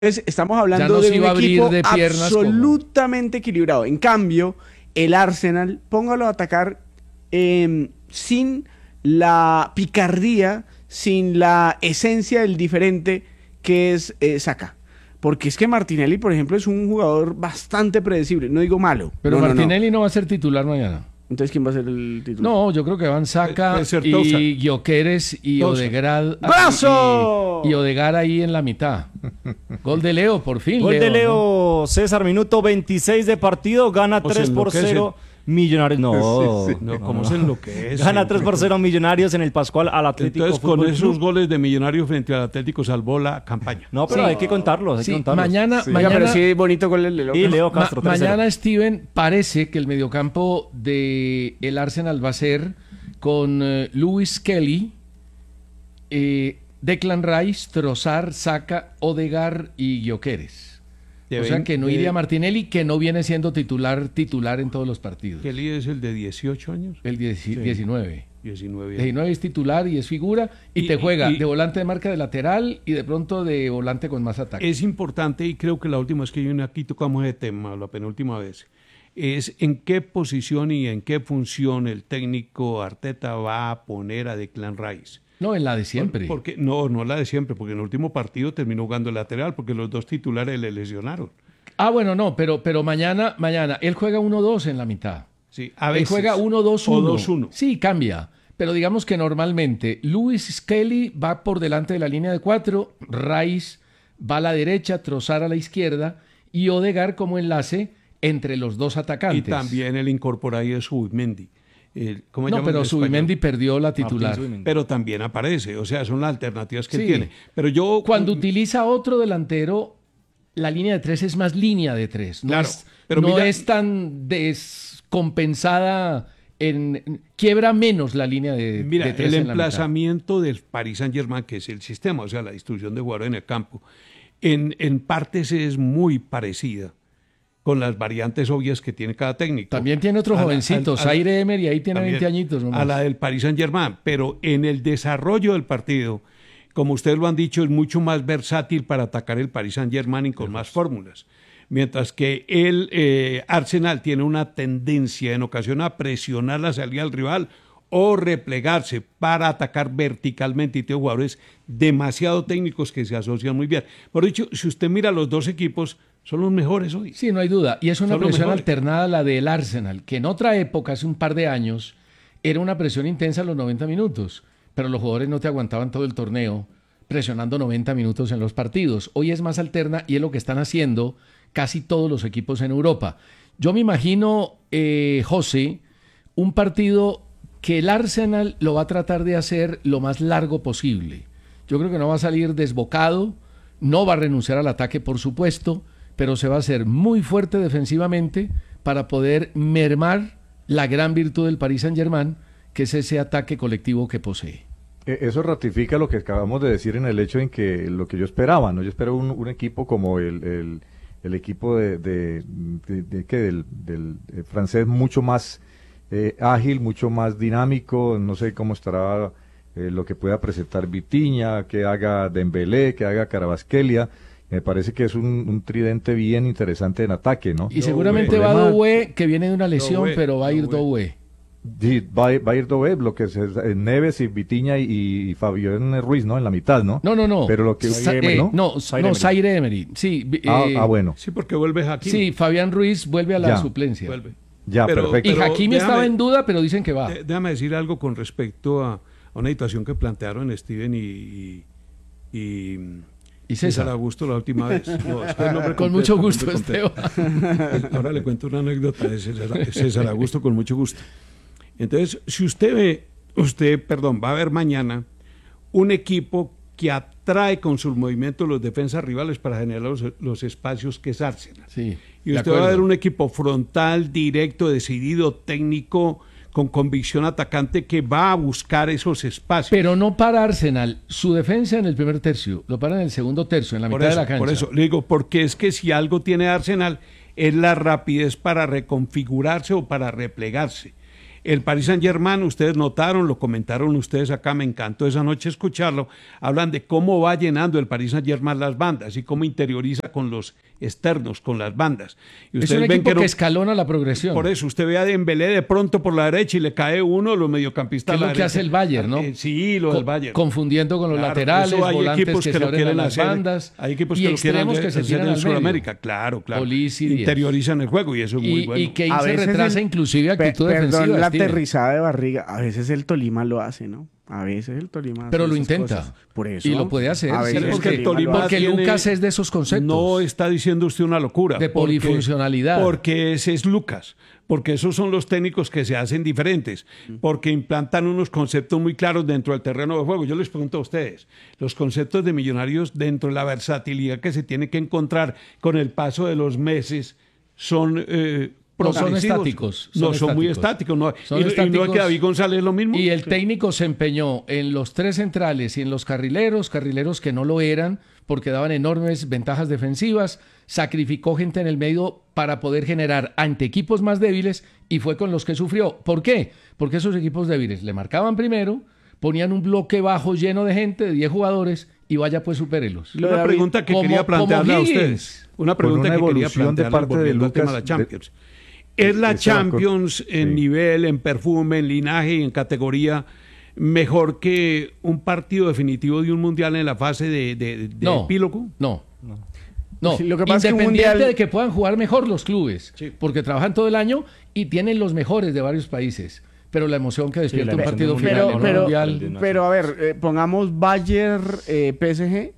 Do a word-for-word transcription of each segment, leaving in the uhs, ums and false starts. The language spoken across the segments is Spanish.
Entonces, estamos hablando de un equipo de absolutamente como... equilibrado. En cambio, el Arsenal, póngalo a atacar eh, sin la picardía, sin la esencia del diferente que es eh, Saka. Porque es que Martinelli, por ejemplo, es un jugador bastante predecible, no digo malo. Pero no, Martinelli no, no. no va a ser titular mañana. Entonces, ¿quién va a ser el titular? No, yo creo que van Saka y Gyökeres y Odegaard. ¡Brazo! Y, y Odegaard ahí en la mitad. Gol de Leo, por fin. Gol Leo, de Leo, ¿no? César, minuto veintiséis de partido, gana tres por cero. Millonarios, no, sí, sí. no, no ¿cómo no. se enloquece? Gana tres por cero Millonarios en el Pascual al Atlético Entonces, Fútbol con esos Club. goles de Millonarios frente al Atlético salvó la campaña. No, pero sí. hay que contarlos, hay sí, que contarlos. Mañana, Sí. mañana, Oiga, pero sí, bonito gol el de Leo. Y Leo Castro, ma mañana, Steven, parece que el mediocampo de el Arsenal va a ser con uh, Lewis Kelly, eh, Declan Rice, Trossard, Saka, Odegaard y Gyökeres. O sea que no iría Martinelli, que no viene siendo titular titular en todos los partidos. Kelly es el de dieciocho años. El dieci Sí. diecinueve. diecinueve. diecinueve es titular y es figura y, Y- te juega y- y- de volante de marca de lateral y de pronto de volante con más ataque. Es importante, y creo que la última vez que yo aquí tocamos ese tema, la penúltima vez, es en qué posición y en qué función el técnico Arteta va a poner a Declan Rice. No, en la de siempre. Por- porque, no, no la de siempre, porque en el último partido terminó jugando el lateral, porque los dos titulares le lesionaron. Ah, bueno, no, pero, pero mañana, mañana, él juega uno dos en la mitad. Sí, a Él veces. juega uno dos uno. O dos uno. Sí, cambia. Pero digamos que normalmente Lewis Kelly va por delante de la línea de cuatro, Rice va a la derecha, Trossard a la izquierda y Odegaard como enlace entre los dos atacantes. Y también él incorpora ahí a Subimendi. El- ¿cómo se No, llama pero en español? Subimendi perdió la titular. Pero también aparece, o sea, son las alternativas que Sí. él tiene. Pero yo... Cuando utiliza otro delantero, la línea de tres es más línea de tres. No, Claro, es, pero no mira- es tan descompensada, en, quiebra menos la línea de, Mira, de tres el en la mitad. emplazamiento del Paris Saint-Germain, que es el sistema, o sea, la distribución de jugadores en el campo, en, en partes es muy parecida con las variantes obvias que tiene cada técnico. También tiene otro A la- jovencito, al- al- Zaire Emery, ahí tiene también veinte añitos nomás. A la del Paris Saint-Germain, pero en el desarrollo del partido, como ustedes lo han dicho, es mucho más versátil para atacar el Paris Saint-Germain y con más fórmulas. Mientras que el eh, Arsenal tiene una tendencia en ocasión a presionar la salida del rival o replegarse para atacar verticalmente, y tiene jugadores demasiado técnicos que se asocian muy bien. Por dicho, si usted mira los dos equipos, son los mejores hoy. Sí, no hay duda. Y es una Son los presión mejores. alternada a la del Arsenal, que en otra época, hace un par de años, era una presión intensa a los noventa minutos, pero los jugadores no te aguantaban todo el torneo presionando noventa minutos en los partidos. Hoy es más alterna y es lo que están haciendo casi todos los equipos en Europa. Yo me imagino, eh, José, un partido que el Arsenal lo va a tratar de hacer lo más largo posible. Yo creo que no va a salir desbocado, no va a renunciar al ataque, por supuesto, pero se va a hacer muy fuerte defensivamente para poder mermar la gran virtud del Paris Saint-Germain, que es ese ataque colectivo que posee. Eso ratifica lo que acabamos de decir en el hecho en que lo que yo esperaba, ¿no? Yo espero un, un equipo como el, el, el equipo de, de, de, de ¿qué? del, del eh, francés, mucho más eh, ágil, mucho más dinámico. No sé cómo estará eh, lo que pueda presentar Vitinha, que haga Dembélé, que haga Kvaratskhelia. Me parece que es un, un tridente bien interesante en ataque, ¿no? Y seguramente va Doué, que viene de una lesión, Doué, pero va a ir Doué. Doué. Sí, va, a ir- va a ir Doué, lo que es eh, Neves y Vitinha y, y Fabián Ruiz, ¿no? En la mitad, ¿no? No, no, no. Pero lo que... Sa- ¿no? eh, no, Zaire no, Emery. Zaire Emery. Sí, vi- Ah, eh, ah, bueno. Sí, porque vuelve Hakimi. Sí, Fabián Ruiz vuelve a la Ya. suplencia. Vuelve. Ya, Pero- perfecto. Y Pero Hakimi déjame- estaba en duda, pero dicen que va. Eh, Déjame decir algo con respecto a, a una situación que plantearon Steven y, y, y, Y César. Augusto la última vez. No, es que el nombre Con completo, mucho el gusto, nombre completo. Esteban. Ahora le cuento una anécdota de César, César Augusto con mucho gusto. Entonces, si usted ve, usted, perdón, va a ver mañana un equipo que atrae con sus movimientos los defensas rivales para generar los, los espacios que es Arsenal. Sí, Y de usted va a acuerdo. ver un equipo frontal, directo, decidido, técnico, con convicción atacante que va a buscar esos espacios. Pero no para Arsenal. Su defensa en el primer tercio, lo para en el segundo tercio, en la por mitad eso, de la cancha. por eso, le digo, porque es que si algo tiene Arsenal es la rapidez para reconfigurarse o para replegarse. El Paris Saint-Germain, ustedes notaron, lo comentaron ustedes acá, me encantó esa noche escucharlo, hablan de cómo va llenando el Paris Saint-Germain las bandas y cómo interioriza con los externos, con las bandas. Y es ustedes un ven equipo que, no, que escalona la progresión. Por eso, usted ve a Dembélé de pronto por la derecha y le cae uno de los mediocampistas. ¿Qué es lo a la que derecha. hace el Bayern, no? Eh, sí, lo Co- del Bayern. Confundiendo con los Claro, laterales, eso hay volantes equipos que, que se lo abren a quieren las hacer, bandas hay equipos y que lo quieren extremos que se hacer tiran en al Sudamérica, medio. claro, claro. Olise y Díaz. Interiorizan el juego y eso es muy Y, bueno. y que ahí A se veces retrasa el- inclusive Pe- actitud perdón, defensiva. la Steven. aterrizada de barriga, a veces el Tolima lo hace, ¿no? A veces el Tolima hace Pero lo esas intenta. cosas. Por eso. Y lo puede hacer. A sí, veces porque el Tolima lo porque hace. tiene- Lucas es de esos conceptos. No está diciendo usted una locura. De porque- polifuncionalidad. Porque ese es Lucas. Porque esos son los técnicos que se hacen diferentes. Porque implantan unos conceptos muy claros dentro del terreno de juego. Yo les pregunto a ustedes, los conceptos de Millonarios dentro de la versatilidad que se tiene que encontrar con el paso de los meses son... Eh, No son progresivos. estáticos, son no, son muy estáticos. estáticos. No. Son y, y no estáticos. es que David González lo mismo. Y el técnico se empeñó en los tres centrales y en los carrileros, carrileros que no lo eran porque daban enormes ventajas defensivas, sacrificó gente en el medio para poder generar ante equipos más débiles y fue con los que sufrió. ¿Por qué? Porque esos equipos débiles le marcaban primero, ponían un bloque bajo lleno de gente, de diez jugadores, y vaya pues supérelos. Lo de Una David- pregunta que como- quería plantearle a como Higgins. ustedes. Una pregunta una que quería evolución de plantearle parte de volviendo al tema de Lucas, la Champions. de- ¿Es la Ese banco- Champions en sí. nivel, en perfume, en linaje y en categoría mejor que un partido definitivo de un mundial en la fase de, de, de No, epílogo? no. No, Sí, lo que pasa es que un independiente mundial- de que puedan jugar mejor los clubes, Sí. porque trabajan todo el año y tienen los mejores de varios países. Pero la emoción que despierta la un emoción partido del final Pero, en un pero, mundial. pero a ver, eh, pongamos Bayern eh, P S G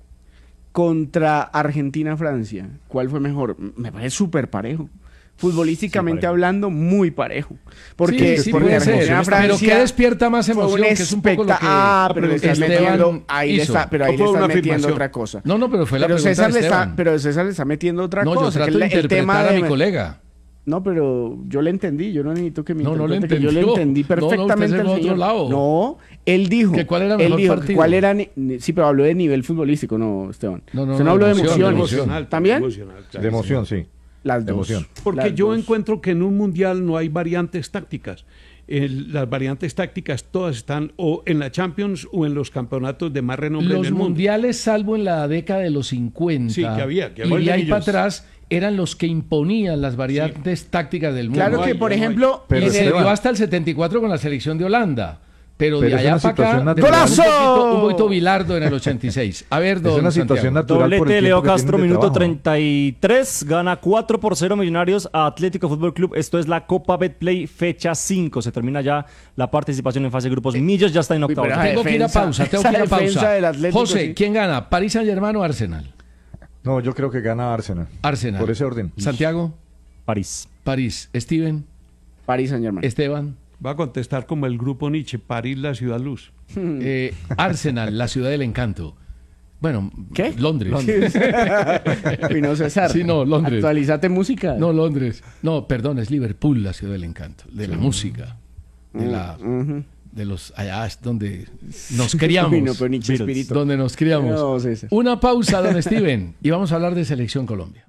contra Argentina Francia. ¿Cuál fue mejor? Me parece súper parejo. Futbolísticamente Sí, parejo. hablando, muy parejo. Porque, sí, sí porque puede ser. Argentina Pero Francia ¿qué despierta más fue un emoción? Que es un poco lo que especta- Ah, pero le estás Esteban metiendo, ahí le hizo. está, pero ahí ¿O le fue estás una metiendo afirmación? otra cosa. No, no, pero fue la pero pregunta César de le está, Esteban. pero César le está metiendo otra No, cosa. yo que trato el- de el tema interpretar a de- mi colega. No, pero yo le entendí, yo no necesito que me No, no le interprete, que yo le entendió. entendí No, no, usted perfectamente se al fue a otro señor. lado. No, él dijo, ¿Que cuál era el él mejor dijo que partido? cuál era, ni- ni- sí, pero habló de nivel futbolístico, no, Esteban. No, no, Usted no no, habló de emoción, emociones. emoción. ¿También? Emocional, claro. De emoción, sí. Las De dos. emoción. Porque Las yo dos. encuentro que en un mundial no hay variantes tácticas. El- las variantes tácticas todas están o en la Champions o en los campeonatos de más renombre en Los el mundo. mundiales, salvo en la década de los cincuenta, Sí, que había, que y había de ahí ellos. para atrás, eran los que imponían las variantes tácticas del mundo. Claro No que, hay, por ya no hay. ejemplo, Pero y se Esteban- dio hasta el setenta y cuatro con la selección de Holanda. Pero, Pero de es allá una para acá, situación de natural. verdad, un ¡Golazo! poquito, un poquito bilardo en el ochenta y seis. A ver, don Es una Santiago. situación natural por el Doblete de tiempo Leo que Castro, tienen de minuto trabajo. treinta y tres. Gana cuatro por cero Millonarios a Atlético Fútbol Club. Esto es la Copa Betplay, fecha cinco. Se termina ya la participación en fase de grupos. Millos ya está en octavos. pero, Tengo que ir a defensa- pausa, tengo esa que ir a defensa pausa. del Atlético, José, sí. ¿quién gana? ¿París Saint-Germain o Arsenal? No, yo creo que gana Arsenal. Arsenal. Por ese orden. Santiago, París. París. Steven, París Saint Germain. Esteban. Va a contestar como el grupo Nietzsche, París, la ciudad luz. Eh, Arsenal, la ciudad del encanto. Bueno, ¿Qué? Londres. Y no, César. Sí, no, Londres. Actualízate música. No, Londres. No, perdón, es Liverpool, la ciudad del encanto, de la música, de la, de los allá es donde nos criamos, Uy, no, pero Nietzsche Beatles. espíritu. donde nos criamos. No, César. Una pausa, don Steven, y vamos a hablar de Selección Colombia.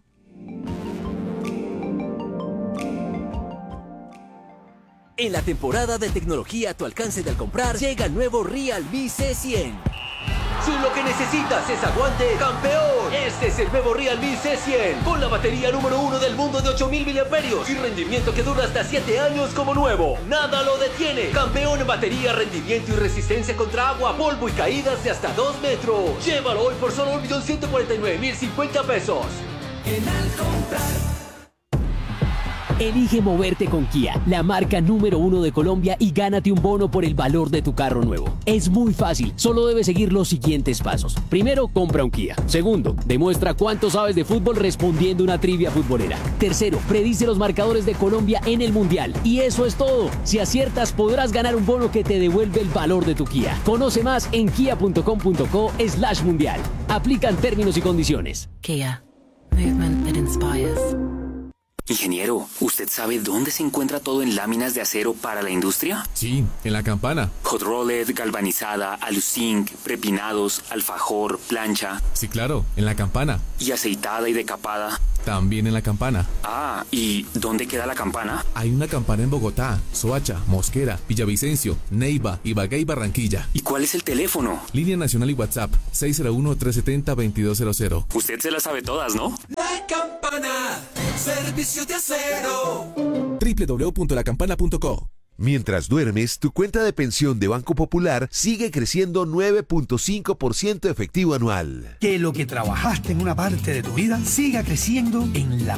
En la temporada de tecnología a tu alcance de al comprar, llega el nuevo Realme C cien. Si lo que necesitas es aguante, ¡campeón! Este es el nuevo Realme C cien, con la batería número uno del mundo de ocho mil miliamperios y rendimiento que dura hasta siete años como nuevo. ¡Nada lo detiene! Campeón en batería, rendimiento y resistencia contra agua, polvo y caídas de hasta dos metros. Llévalo hoy por solo un millón ciento cuarenta y nueve mil cincuenta pesos. En al comprar. Elige moverte con Kia, la marca número uno de Colombia, y gánate un bono por el valor de tu carro nuevo. Es muy fácil, solo debes seguir los siguientes pasos. Primero, compra un Kia. Segundo, demuestra cuánto sabes de fútbol respondiendo una trivia futbolera. Tercero, predice los marcadores de Colombia en el Mundial. Y eso es todo. Si aciertas, podrás ganar un bono que te devuelve el valor de tu Kia. Conoce más en kia punto com punto co slash mundial. Aplican términos y condiciones. Kia. Movement that inspires. Ingeniero, ¿usted sabe dónde se encuentra todo en láminas de acero para la industria? Sí, en la campana. Hot rolled, galvanizada, aluzinc, prepinados, alfajor, plancha Sí, claro, en la campana. y aceitada y decapada. también en La Campana. Ah, ¿y dónde queda La Campana? Hay una campana en Bogotá, Soacha, Mosquera, Villavicencio, Neiva, Ibagué y Barranquilla. ¿Y cuál es el teléfono? Línea nacional y WhatsApp seis cero uno, tres siete cero, dos dos cero cero. Usted se las sabe todas, ¿no? La Campana, servicios de acero. doble u doble u doble u punto la campana punto co. Mientras duermes, tu cuenta de pensión de Banco Popular sigue creciendo nueve punto cinco por ciento efectivo anual. Que lo que trabajaste en una parte de tu vida siga creciendo en la